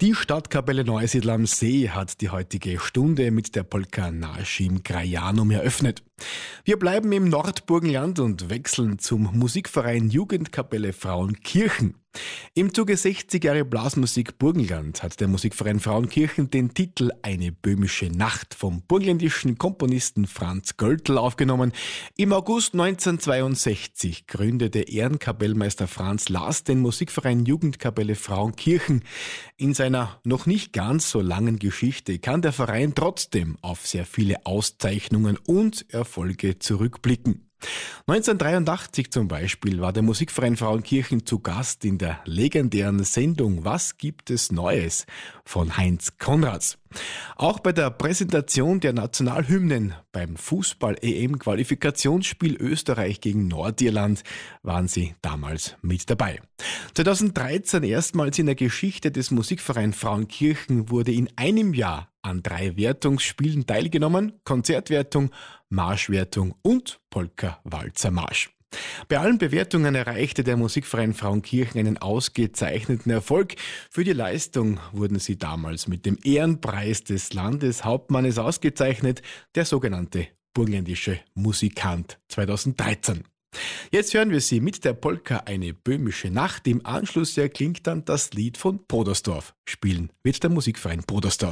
Die Stadtkapelle Neusiedl am See hat die heutige Stunde mit der Polka Naszym Krajanum eröffnet. Wir bleiben im Nordburgenland und wechseln zum Musikverein Jugendkapelle Frauenkirchen. Im Zuge 60 Jahre Blasmusik Burgenland hat der Musikverein Frauenkirchen den Titel Eine böhmische Nacht vom burgenländischen Komponisten Franz Göltl aufgenommen. Im August 1962 gründete Ehrenkapellmeister Franz Last den Musikverein Jugendkapelle Frauenkirchen. In seiner noch nicht ganz so langen Geschichte kann der Verein trotzdem auf sehr viele Auszeichnungen und Erfolge zurückblicken. 1983 zum Beispiel war der Musikverein Frauenkirchen zu Gast in der legendären Sendung Was gibt es Neues von Heinz Konrads. Auch bei der Präsentation der Nationalhymnen beim Fußball-EM-Qualifikationsspiel Österreich gegen Nordirland waren sie damals mit dabei. 2013 erstmals in der Geschichte des Musikvereins Frauenkirchen wurde in einem Jahr an 3 Wertungsspielen teilgenommen: Konzertwertung, Marschwertung und Polka-Walzer-Marsch. Bei allen Bewertungen erreichte der Musikverein Frauenkirchen einen ausgezeichneten Erfolg. Für die Leistung wurden sie damals mit dem Ehrenpreis des Landeshauptmannes ausgezeichnet, der sogenannte Burgenländische Musikant 2013. Jetzt hören wir sie mit der Polka Eine böhmische Nacht. Im Anschluss erklingt dann das Lied von Podersdorf. Spielen wird der Musikverein Podersdorf.